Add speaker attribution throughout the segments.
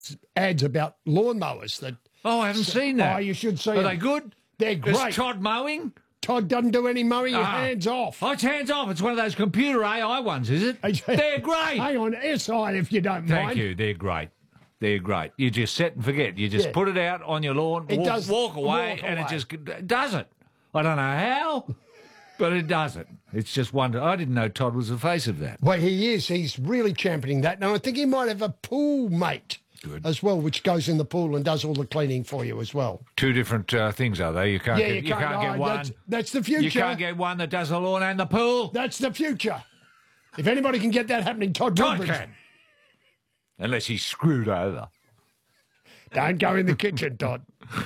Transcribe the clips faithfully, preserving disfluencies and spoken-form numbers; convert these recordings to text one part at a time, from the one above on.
Speaker 1: ads about lawnmowers that...
Speaker 2: Oh, I haven't seen that.
Speaker 1: Oh, you should see
Speaker 2: Are
Speaker 1: them.
Speaker 2: they good?
Speaker 1: They're great.
Speaker 2: Is Todd mowing?
Speaker 1: Todd doesn't do any mowing. Your
Speaker 2: Ah.
Speaker 1: hands off.
Speaker 2: Oh, it's hands off. It's one of those computer A I ones, is it? They're great.
Speaker 1: Hang on, S-side if you don't
Speaker 2: Thank
Speaker 1: mind.
Speaker 2: you. They're great. They're great. You just set and forget. You just
Speaker 1: Yeah.
Speaker 2: put it out on your lawn,
Speaker 1: It
Speaker 2: walk,
Speaker 1: does
Speaker 2: walk away,
Speaker 1: walk
Speaker 2: and
Speaker 1: away.
Speaker 2: it just it does it. I don't know how, but it does it. It's just wonder. I didn't know Todd was the face of that.
Speaker 1: Well, he is. He's really championing that. And I think he might have a pool mate
Speaker 2: Good.
Speaker 1: as well, which goes in the pool and does all the cleaning for you as well.
Speaker 2: Two different uh, things, are they? You can't.
Speaker 1: Yeah,
Speaker 2: get,
Speaker 1: you can't,
Speaker 2: get
Speaker 1: oh,
Speaker 2: one.
Speaker 1: That's, that's the future.
Speaker 2: You can't get one that does the lawn and the pool.
Speaker 1: That's the future. If anybody can get that happening, Todd
Speaker 2: Todd
Speaker 1: Woodbridge.
Speaker 2: can, unless he's screwed over.
Speaker 1: Don't go in the kitchen, Todd.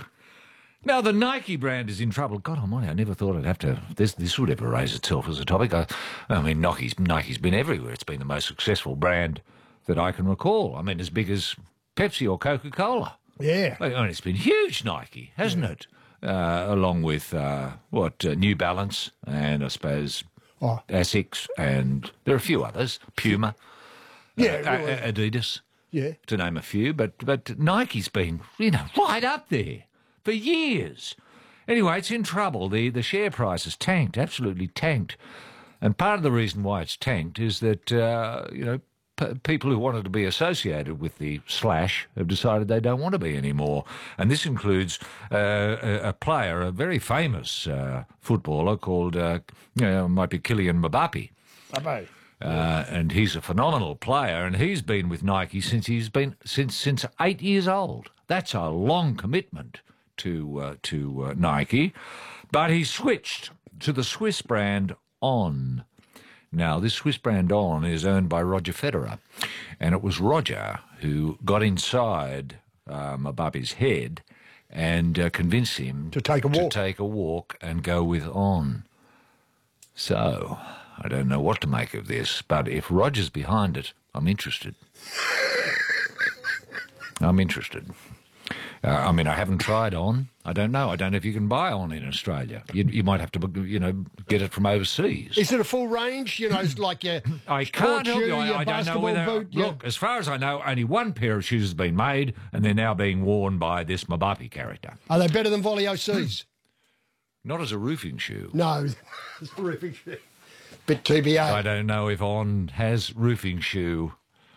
Speaker 2: Now, the Nike brand is in trouble. God almighty, I never thought I'd have to... This this would ever raise itself as a topic. I, I mean, Nike's, Nike's been everywhere. It's been the most successful brand that I can recall. I mean, as big as Pepsi or Coca-Cola.
Speaker 1: Yeah.
Speaker 2: I mean, it's been huge, Nike, hasn't
Speaker 1: Yeah.
Speaker 2: it? Uh, along with, uh, what, uh, New Balance and, I suppose,
Speaker 1: Oh.
Speaker 2: Asics, and there are a few others. Puma,
Speaker 1: Yeah,
Speaker 2: uh,
Speaker 1: really.
Speaker 2: A- Adidas,
Speaker 1: Yeah.
Speaker 2: to name a few. But, but Nike's been, you know, right up there for years. Anyway, it's in trouble. The the share price has tanked, absolutely tanked. And part of the reason why it's tanked is that, uh, you know, p- people who wanted to be associated with the slash have decided they don't want to be anymore. And this includes uh, a, a player, a very famous uh, footballer called, uh, you know, might be Kylian Mbappe.
Speaker 1: Bye-bye.
Speaker 2: Uh, and he's a phenomenal player, and he's been with Nike since he's been since since eight years old. That's a long commitment to uh, to uh, Nike, but he switched to the Swiss brand On. Now, this Swiss brand On is owned by Roger Federer, and it was Roger who got inside um, Mbappe's head and uh, convinced him
Speaker 1: To take a walk.
Speaker 2: to take a walk and go with On. So, I don't know what to make of this, but if Roger's behind it, I'm interested. I'm interested. Uh, I mean, I haven't tried On. I don't know. I don't know if you can buy On in Australia. You, you might have to, you know, get it from overseas.
Speaker 1: Is it a full range? You know, it's like your
Speaker 2: I
Speaker 1: sport
Speaker 2: can't help
Speaker 1: shoe,
Speaker 2: you. I,
Speaker 1: your
Speaker 2: I don't know
Speaker 1: basketball
Speaker 2: whether...
Speaker 1: boot. your-
Speaker 2: Look, as far as I know, only one pair of shoes has been made, and they're now being worn by this Mbappe character.
Speaker 1: Are they better than Volley O Cs?
Speaker 2: Not as a roofing shoe.
Speaker 1: No. It's horrific. Bit T B A.
Speaker 2: I don't know if On has roofing shoe,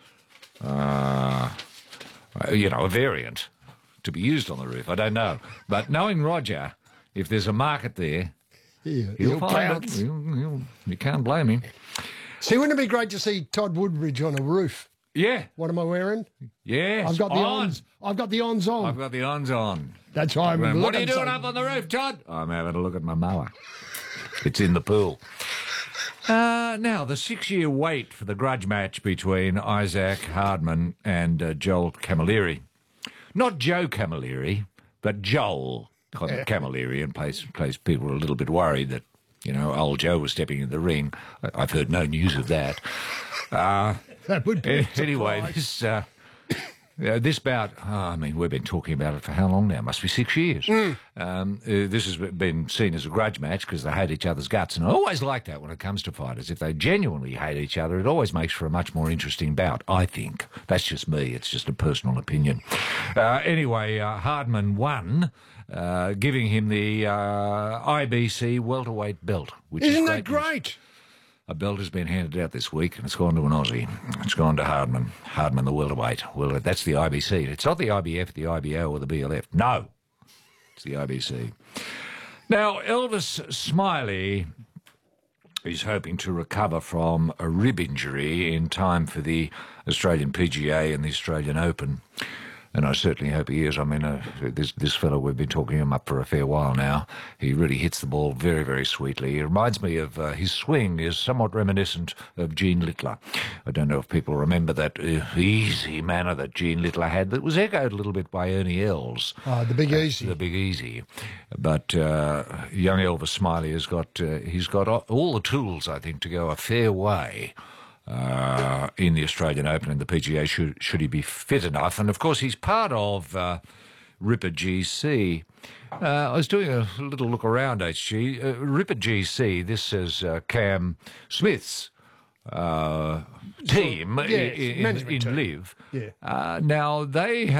Speaker 2: uh, you know, a variant to be used on the roof. I don't know. But knowing Roger, if there's a market there,
Speaker 1: Yeah,
Speaker 2: he'll,
Speaker 1: he'll
Speaker 2: find
Speaker 1: pounce.
Speaker 2: it. He'll, he'll, you can't blame him.
Speaker 1: See, wouldn't it be great to see Todd Woodbridge on a roof?
Speaker 2: Yeah.
Speaker 1: What am I wearing?
Speaker 2: Yes.
Speaker 1: I've got the
Speaker 2: on.
Speaker 1: ons. I've got the ons on.
Speaker 2: I've got the ons on.
Speaker 1: That's why I'm
Speaker 2: What
Speaker 1: looking
Speaker 2: are you doing
Speaker 1: so-
Speaker 2: up on the roof, Todd? I'm having a look at my mower. It's in the pool. Uh, now, the six-year wait for the grudge match between Isaac Hardman and uh, Joel Camilleri. Not Joe Camilleri, but Joel Camilleri, in case, in case people were a little bit worried that, you know, old Joe was stepping in the ring. I- I've heard no news of that. Uh,
Speaker 1: That would be a
Speaker 2: anyway,
Speaker 1: surprise.
Speaker 2: this... Uh, Uh, this bout, oh, I mean, we've been talking about it for how long now? Must be six years.
Speaker 1: Mm.
Speaker 2: Um, uh, this has been seen as a grudge match because they hate each other's guts. And I always like that when it comes to fighters. If they genuinely hate each other, it always makes for a much more interesting bout, I think. That's just me. It's just a personal opinion. Uh, anyway, uh, Hardman won, uh, giving him the uh, I B C welterweight belt. Which
Speaker 1: Isn't
Speaker 2: is
Speaker 1: that
Speaker 2: great news.
Speaker 1: great?
Speaker 2: A belt has been handed out this week, and it's gone to an Aussie. It's gone to Hardman. Hardman, the welterweight. Well, that's the I B C. It's not the I B F, the I B O, or the B L F. No, it's the I B C. Now, Elvis Smiley is hoping to recover from a rib injury in time for the Australian P G A and the Australian Open. And I certainly hope he is. I mean, uh, this this fellow, we've been talking him up for a fair while now. He really hits the ball very, very sweetly. He reminds me of, uh, his swing is somewhat reminiscent of Gene Littler. I don't know if people remember that uh, easy manner that Gene Littler had that was echoed a little bit by Ernie Els.
Speaker 1: Oh, the Big Easy.
Speaker 2: The Big Easy. But uh, young Elvis Smiley has got, uh, he's got all the tools, I think, to go a fair way Uh, in the Australian Open and the P G A, should, should he be fit enough. And, of course, he's part of uh, Ripper G C. Uh, I was doing a little look around, H G. Uh, Ripper G C, this is uh, Cam Smith's uh, team
Speaker 1: yes,
Speaker 2: in,
Speaker 1: management
Speaker 2: in
Speaker 1: team.
Speaker 2: Live.
Speaker 1: Yeah.
Speaker 2: Uh, now, they